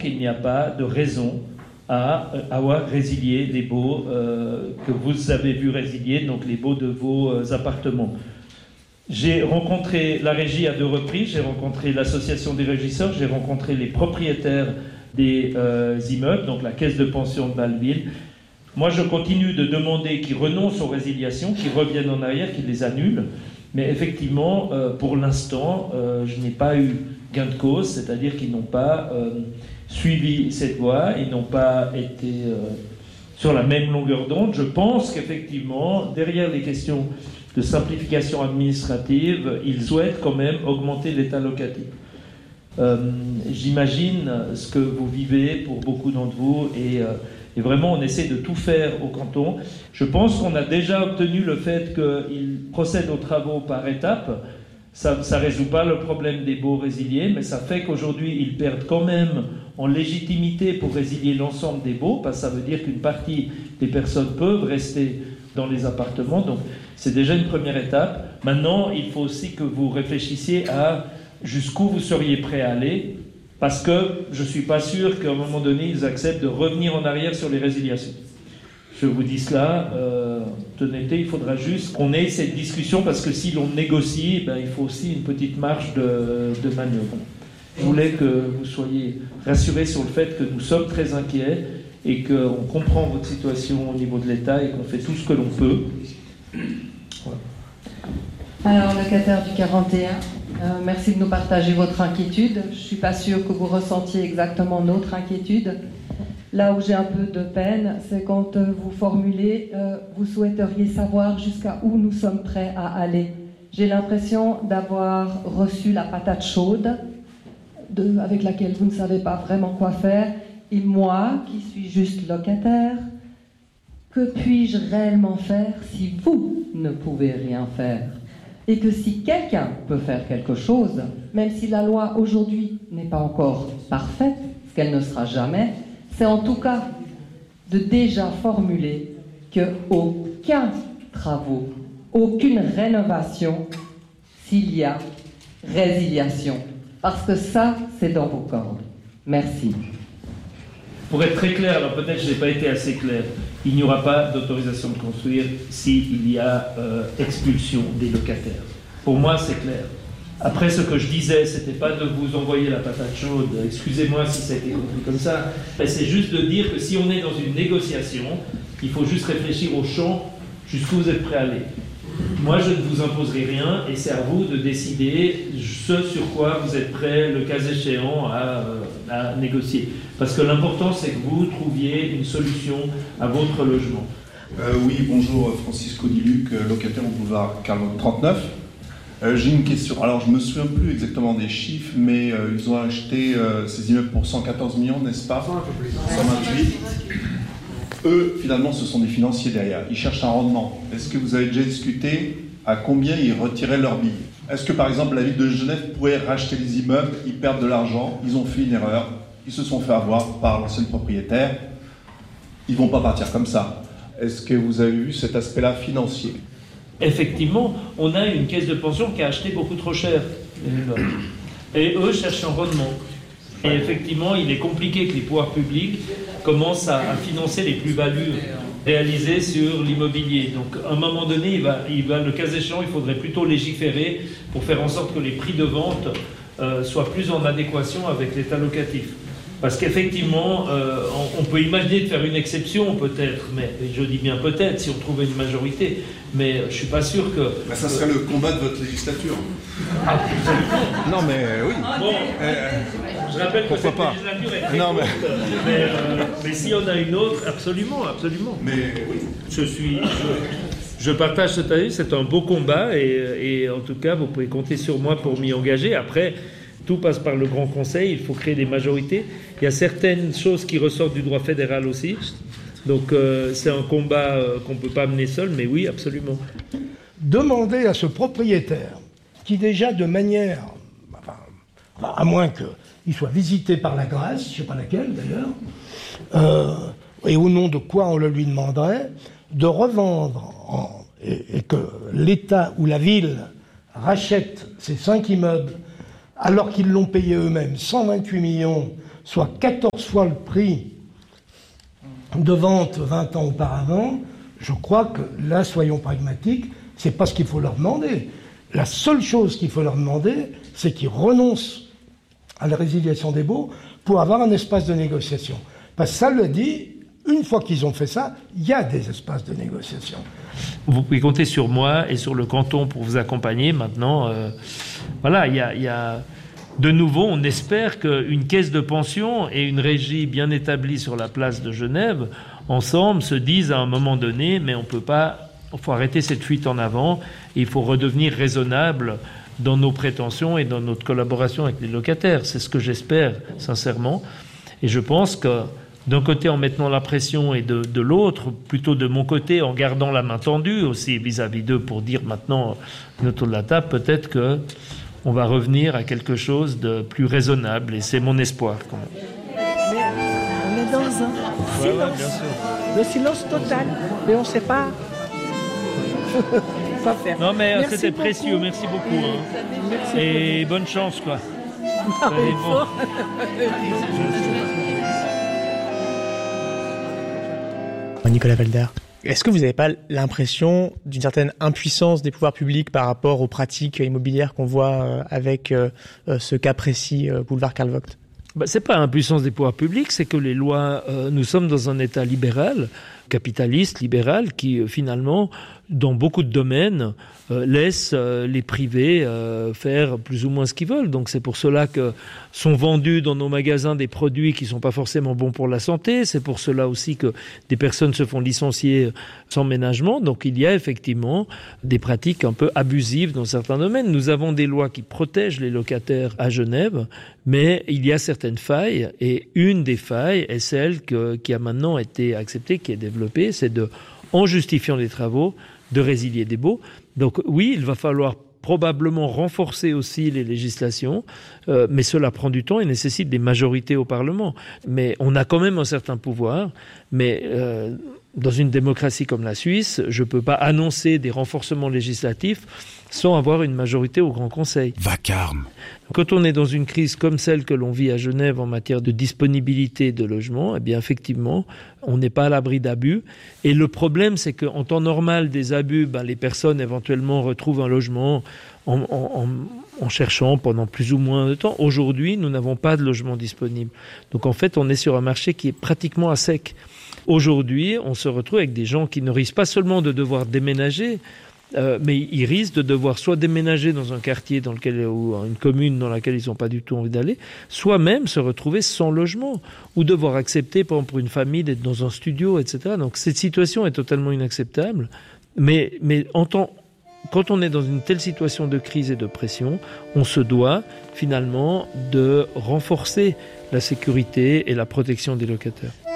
qu'il n'y a pas de raison à avoir résilié les baux que vous avez vu résilier, donc les baux de vos appartements. J'ai rencontré la régie à 2 reprises, j'ai rencontré l'association des régisseurs, j'ai rencontré les propriétaires des immeubles, donc la caisse de pension de Bâle-Ville. Moi, je continue de demander qu'ils renoncent aux résiliations, qu'ils reviennent en arrière, qu'ils les annulent. Mais effectivement, pour l'instant, je n'ai pas eu gain de cause, c'est-à-dire qu'ils n'ont pas suivi cette voie, ils n'ont pas été sur la même longueur d'onde. Je pense qu'effectivement, derrière les questions de simplification administrative, ils souhaitent quand même augmenter l'état locatif. J'imagine ce que vous vivez pour beaucoup d'entre vous et vraiment on essaie de tout faire au canton. Je pense qu'on a déjà obtenu le fait qu'ils procèdent aux travaux par étapes. Ça ne résout pas le problème des baux résiliés, mais ça fait qu'aujourd'hui ils perdent quand même en légitimité pour résilier l'ensemble des baux, parce que ça veut dire qu'une partie des personnes peuvent rester dans les appartements. Donc c'est déjà une première étape. Maintenant, il faut aussi que vous réfléchissiez à jusqu'où vous seriez prêt à aller, parce que je ne suis pas sûr qu'à un moment donné, ils acceptent de revenir en arrière sur les résiliations. Je vous dis cela, honnêteté, il faudra juste qu'on ait cette discussion, parce que si l'on négocie, il faut aussi une petite marge de manœuvre. Je voulais que vous soyez rassurés sur le fait que nous sommes très inquiets et qu'on comprend votre situation au niveau de l'État et qu'on fait tout ce que l'on peut. Voilà. Alors, locataire du 41, merci de nous partager votre inquiétude. Je ne suis pas sûre que vous ressentiez exactement notre inquiétude. Là où j'ai un peu de peine, c'est quand vous formulez, vous souhaiteriez savoir jusqu'à où nous sommes prêts à aller. J'ai l'impression d'avoir reçu la patate chaude avec laquelle vous ne savez pas vraiment quoi faire. Et moi, qui suis juste locataire, que puis-je réellement faire si vous ne pouvez rien faire? Et que si quelqu'un peut faire quelque chose, même si la loi aujourd'hui n'est pas encore parfaite, ce qu'elle ne sera jamais, c'est en tout cas de déjà formuler qu'aucun travaux, aucune rénovation, s'il y a résiliation. Parce que ça, c'est dans vos cordes. Merci. Pour être très clair, alors peut-être que je n'ai pas été assez clair, il n'y aura pas d'autorisation de construire s'il y a expulsion des locataires. Pour moi, c'est clair. Après, ce que je disais, ce n'était pas de vous envoyer la patate chaude, excusez-moi si ça a été compris comme ça, mais c'est juste de dire que si on est dans une négociation, il faut juste réfléchir au champ jusqu'où vous êtes prêt à aller. Moi, je ne vous imposerai rien et c'est à vous de décider ce sur quoi vous êtes prêt, le cas échéant, à négocier. Parce que l'important, c'est que vous trouviez une solution à votre logement. Oui, bonjour, Francisco Diluc, locataire au boulevard Carlo 39. J'ai une question. Alors, je ne me souviens plus exactement des chiffres, mais ils ont acheté ces immeubles pour 114 millions, n'est-ce pas? 128. Eux, finalement, ce sont des financiers derrière. Ils cherchent un rendement. Est-ce que vous avez déjà discuté à combien ils retiraient leur billet? Est-ce que, par exemple, la ville de Genève pourrait racheter les immeubles? Ils perdent de l'argent, ils ont fait une erreur, ils se sont fait avoir par l'ancien propriétaire. Ils ne vont pas partir comme ça. Est-ce que vous avez vu cet aspect-là financier? Effectivement, on a une caisse de pension qui a acheté beaucoup trop cher les immeubles. Et eux cherchent un rendement. Et effectivement, il est compliqué que les pouvoirs publics commencent à financer les plus-values réalisées sur l'immobilier. Donc, à un moment donné, le cas échéant, il faudrait plutôt légiférer pour faire en sorte que les prix de vente soient plus en adéquation avec l'état locatif. Parce qu'effectivement, on peut imaginer de faire une exception peut-être, mais je dis bien peut-être si on trouvait une majorité, mais je ne suis pas sûr que... Ben, ça serait le combat de votre législature. Non mais oui. Bon, je rappelle que cette législature est très courte, mais si on a une autre, absolument, absolument. Mais oui. Je partage cet avis, c'est un beau combat et en tout cas, vous pouvez compter sur moi pour m'y engager. Après, tout passe par le Grand Conseil, il faut créer des majorités. Il y a certaines choses qui ressortent du droit fédéral aussi. Donc c'est un combat qu'on ne peut pas mener seul, mais oui, absolument. Demander à ce propriétaire, qui déjà de manière, à moins qu'il soit visité par la grâce, je ne sais pas laquelle d'ailleurs, et au nom de quoi on le lui demanderait, de revendre, et que l'État ou la ville rachète ces 5 immeubles, alors qu'ils l'ont payé eux-mêmes 128 millions soit 14 fois le prix de vente 20 ans auparavant, je crois que là, soyons pragmatiques, c'est pas ce qu'il faut leur demander. La seule chose qu'il faut leur demander, c'est qu'ils renoncent à la résiliation des baux pour avoir un espace de négociation. Parce que ça le dit, une fois qu'ils ont fait ça, il y a des espaces de négociation. Vous pouvez compter sur moi et sur le canton pour vous accompagner. Maintenant, voilà, il y a de nouveau, on espère qu'une caisse de pension et une régie bien établie sur la place de Genève, ensemble, se disent à un moment donné, mais on peut pas, il faut arrêter cette fuite en avant, et il faut redevenir raisonnable dans nos prétentions et dans notre collaboration avec les locataires. C'est ce que j'espère, sincèrement. Et je pense que d'un côté en maintenant la pression et de l'autre, plutôt de mon côté en gardant la main tendue aussi vis-à-vis d'eux pour dire maintenant, autour de la table, peut-être que on va revenir à quelque chose de plus raisonnable, et c'est mon espoir quand même. On est dans un silence, le silence total, mais on ne sait pas quoi faire. Non mais merci c'était beaucoup. précieux, merci beaucoup. Merci et bonne chance quoi. Nicolas Valder, est-ce que vous n'avez pas l'impression d'une certaine impuissance des pouvoirs publics par rapport aux pratiques immobilières qu'on voit avec ce cas précis, boulevard Karl Vogt ? C'est pas impuissance des pouvoirs publics, c'est que les lois, nous sommes dans un État libéral, capitaliste, libéral, qui finalement, dans beaucoup de domaines, laisse les privés faire plus ou moins ce qu'ils veulent. Donc c'est pour cela que sont vendus dans nos magasins des produits qui sont pas forcément bons pour la santé. C'est pour cela aussi que des personnes se font licencier sans ménagement. Donc il y a effectivement des pratiques un peu abusives dans certains domaines. Nous avons des lois qui protègent les locataires à Genève, mais il y a certaines failles, et une des failles est celle qui a maintenant été acceptée, qui est développée, c'est en justifiant les travaux, de résilier des baux. Donc oui, il va falloir probablement renforcer aussi les législations, mais cela prend du temps et nécessite des majorités au Parlement. Mais on a quand même un certain pouvoir, mais dans une démocratie comme la Suisse, je ne peux pas annoncer des renforcements législatifs sans avoir une majorité au Grand Conseil. Vacarme. Quand on est dans une crise comme celle que l'on vit à Genève en matière de disponibilité de logement, eh bien effectivement, on n'est pas à l'abri d'abus. Et le problème, c'est qu'en temps normal des abus, les personnes éventuellement retrouvent un logement en cherchant pendant plus ou moins de temps. Aujourd'hui, nous n'avons pas de logement disponible. Donc en fait, on est sur un marché qui est pratiquement à sec. Aujourd'hui, on se retrouve avec des gens qui ne risquent pas seulement de devoir déménager, mais ils risquent de devoir soit déménager dans un quartier ou une commune dans laquelle ils n'ont pas du tout envie d'aller, soit même se retrouver sans logement, ou devoir accepter, par exemple, pour une famille d'être dans un studio, etc. Donc cette situation est totalement inacceptable. Mais quand on est dans une telle situation de crise et de pression, on se doit finalement de renforcer la sécurité et la protection des locataires.